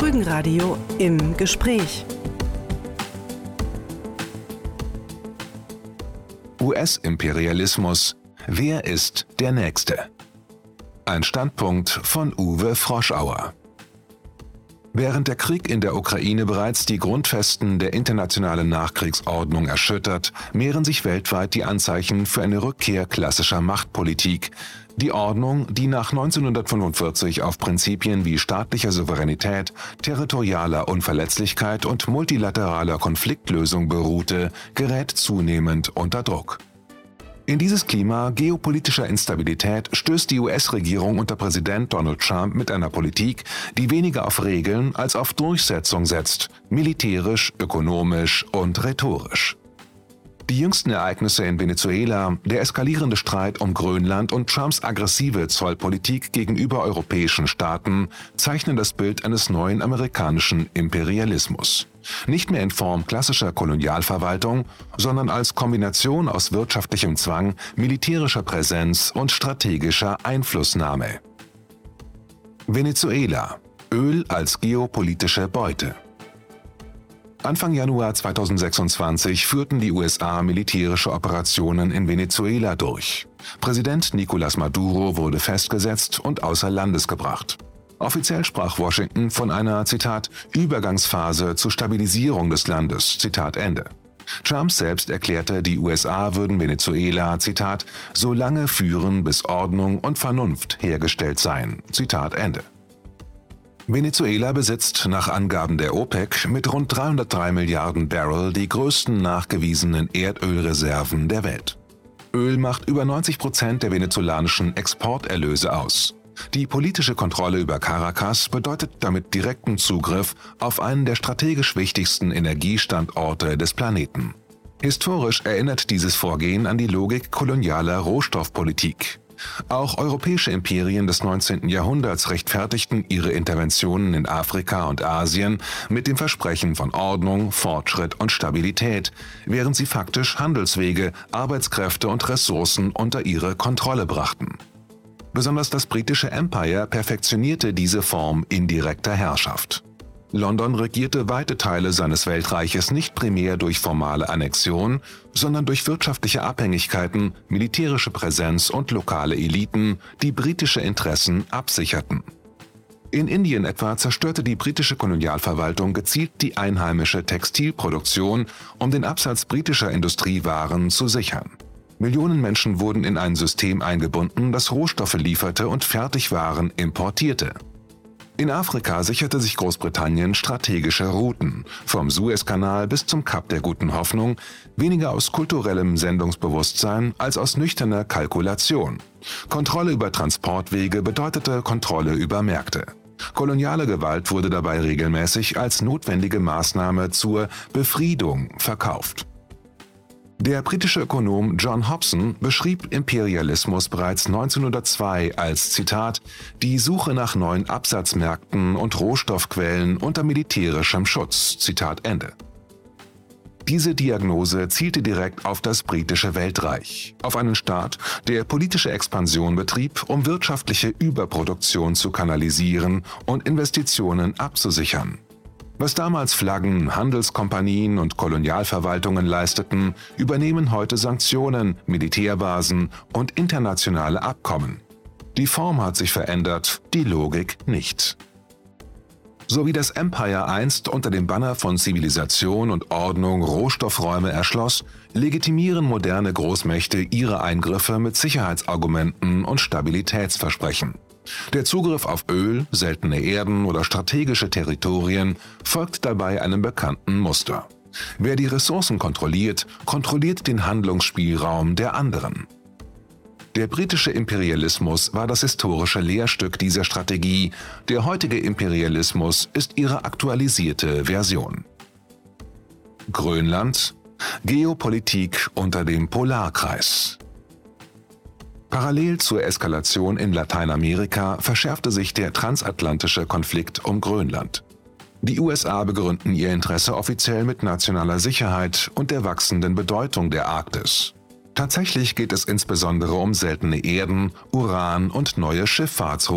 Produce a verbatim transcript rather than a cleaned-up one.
Rügenradio im Gespräch. U S-Imperialismus. Wer ist der Nächste? Ein Standpunkt von Uwe Froschauer. Während der Krieg in der Ukraine bereits die Grundfesten der internationalen Nachkriegsordnung erschüttert, mehren sich weltweit die Anzeichen für eine Rückkehr klassischer Machtpolitik. Die Ordnung, die nach neunzehnhundertfünfundvierzig auf Prinzipien wie staatlicher Souveränität, territorialer Unverletzlichkeit und multilateraler Konfliktlösung beruhte, gerät zunehmend unter Druck. In dieses Klima geopolitischer Instabilität stößt die U S-Regierung unter Präsident Donald Trump mit einer Politik, die weniger auf Regeln als auf Durchsetzung setzt, militärisch, ökonomisch und rhetorisch. Die jüngsten Ereignisse in Venezuela, der eskalierende Streit um Grönland und Trumps aggressive Zollpolitik gegenüber europäischen Staaten zeichnen das Bild eines neuen amerikanischen Imperialismus. Nicht mehr in Form klassischer Kolonialverwaltung, sondern als Kombination aus wirtschaftlichem Zwang, militärischer Präsenz und strategischer Einflussnahme. Venezuela. Öl als geopolitische Beute. Anfang Januar zweitausendsechsundzwanzig führten die U S A militärische Operationen in Venezuela durch. Präsident Nicolás Maduro wurde festgesetzt und außer Landes gebracht. Offiziell sprach Washington von einer, Zitat, Übergangsphase zur Stabilisierung des Landes, Zitat Ende. Trump selbst erklärte, die U S A würden Venezuela, Zitat, so lange führen, bis Ordnung und Vernunft hergestellt seien, Zitat Ende. Venezuela besitzt nach Angaben der OPEC mit rund dreihundertdrei Milliarden Barrel die größten nachgewiesenen Erdölreserven der Welt. Öl macht über neunzig Prozent der venezolanischen Exporterlöse aus. Die politische Kontrolle über Caracas bedeutet damit direkten Zugriff auf einen der strategisch wichtigsten Energiestandorte des Planeten. Historisch erinnert dieses Vorgehen an die Logik kolonialer Rohstoffpolitik. Auch europäische Imperien des neunzehnten Jahrhunderts rechtfertigten ihre Interventionen in Afrika und Asien mit dem Versprechen von Ordnung, Fortschritt und Stabilität, während sie faktisch Handelswege, Arbeitskräfte und Ressourcen unter ihre Kontrolle brachten. Besonders das britische Empire perfektionierte diese Form indirekter Herrschaft. London regierte weite Teile seines Weltreiches nicht primär durch formale Annexion, sondern durch wirtschaftliche Abhängigkeiten, militärische Präsenz und lokale Eliten, die britische Interessen absicherten. In Indien etwa zerstörte die britische Kolonialverwaltung gezielt die einheimische Textilproduktion, um den Absatz britischer Industriewaren zu sichern. Millionen Menschen wurden in ein System eingebunden, das Rohstoffe lieferte und Fertigwaren importierte. In Afrika sicherte sich Großbritannien strategische Routen, vom Suezkanal bis zum Kap der Guten Hoffnung, weniger aus kulturellem Sendungsbewusstsein als aus nüchterner Kalkulation. Kontrolle über Transportwege bedeutete Kontrolle über Märkte. Koloniale Gewalt wurde dabei regelmäßig als notwendige Maßnahme zur Befriedung verkauft. Der britische Ökonom John Hobson beschrieb Imperialismus bereits neunzehnhundertzwei als, Zitat, die Suche nach neuen Absatzmärkten und Rohstoffquellen unter militärischem Schutz, Zitat Ende. Diese Diagnose zielte direkt auf das britische Weltreich, auf einen Staat, der politische Expansion betrieb, um wirtschaftliche Überproduktion zu kanalisieren und Investitionen abzusichern. Was damals Flaggen, Handelskompanien und Kolonialverwaltungen leisteten, übernehmen heute Sanktionen, Militärbasen und internationale Abkommen. Die Form hat sich verändert, die Logik nicht. So wie das Empire einst unter dem Banner von Zivilisation und Ordnung Rohstoffräume erschloss, legitimieren moderne Großmächte ihre Eingriffe mit Sicherheitsargumenten und Stabilitätsversprechen. Der Zugriff auf Öl, seltene Erden oder strategische Territorien folgt dabei einem bekannten Muster. Wer die Ressourcen kontrolliert, kontrolliert den Handlungsspielraum der anderen. Der britische Imperialismus war das historische Lehrstück dieser Strategie, der heutige Imperialismus ist ihre aktualisierte Version. Grönland. Geopolitik unter dem Polarkreis. Parallel zur Eskalation in Lateinamerika verschärfte sich der transatlantische Konflikt um Grönland. Die U S A begründen ihr Interesse offiziell mit nationaler Sicherheit und der wachsenden Bedeutung der Arktis. Tatsächlich geht es insbesondere um seltene Erden, Uran und neue Schifffahrtsrouten.